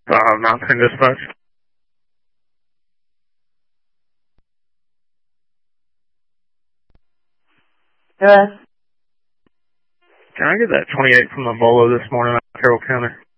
Mountain Dispatch. Yes. Can I get that 28 from the Bolo this morning out of Carroll County?